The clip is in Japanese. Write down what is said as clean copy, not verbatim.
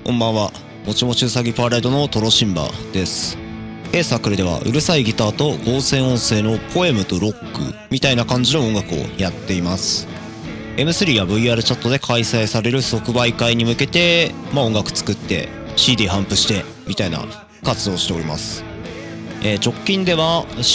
こんばんは。もちもちうさぎパレードのトロシンバです。サークルではうるさいギターと合成音声のポエムとロックみたいな感じの音楽をやっています。M3 や VR チャットで開催される即売会に向けて、音楽作って CD 頒布してみたいな活動をしております。直近では4